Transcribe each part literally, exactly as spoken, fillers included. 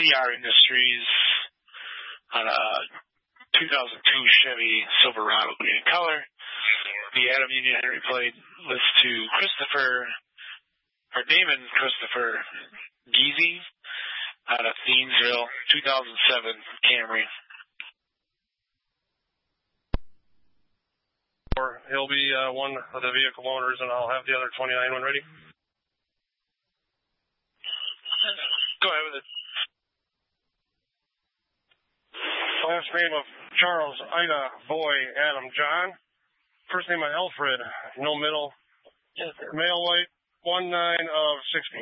R Industries on a two thousand two Chevy Silverado green color. The Adam Union Henry plate lists to Christopher, or Damon Christopher Geezy out of Thiensville, two thousand seven Camry. He'll be uh, one of the vehicle owners, and I'll have the other twenty-nine one ready. Go ahead with it. Last name of Charles, Ida, Boy, Adam, John. First name of Alfred, no middle. Male white, one nine of sixty.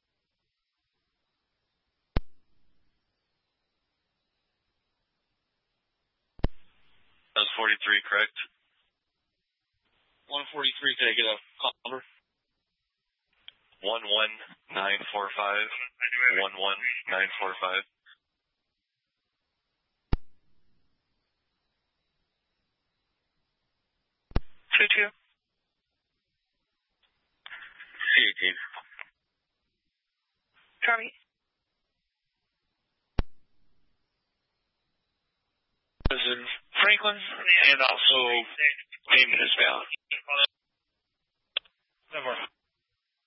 That was forty-three, correct? one forty-three, can I get a call number? one one nine four five. one one nine four five. two two. C eighteen. Copy. Is in Franklin and also Damon is valid.